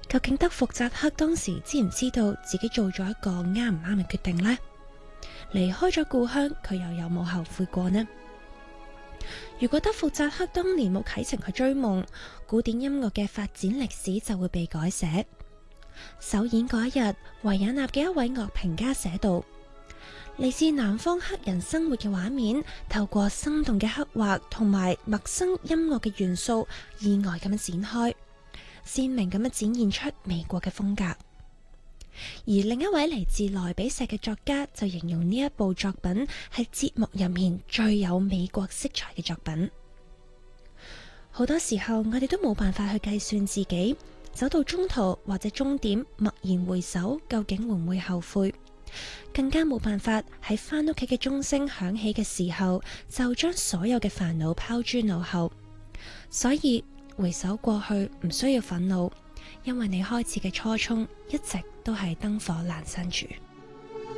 究竟德福扎克當時知唔知道自己做咗一個啱唔啱嘅決定呢？離開咗故鄉，佢又有冇後悔過呢？如果德福扎克當年冇啟程去追夢，古典音樂嘅發展歷史就會被改寫。首演嗰一日，維也納嘅一位樂評家寫道：嚟自南方黑人生活嘅畫面，透過生動嘅刻畫同埋陌生音樂嘅元素，意外咁樣展開，鮮明咁樣展現出美國嘅風格。而另一位嚟自萊比錫嘅作家就形容呢一部作品係節目入面最有美國色彩嘅作品。好多時候我哋都冇辦法去計算自己走到中途或者終點，默然回首，究竟會唔會後悔？更加冇辦法喺返屋企嘅鐘聲響起嘅時候，就將所有嘅煩惱拋諸腦後。所以回首過去唔需要憤怒，因為你開始嘅初衷一直都係燈火闌珊處。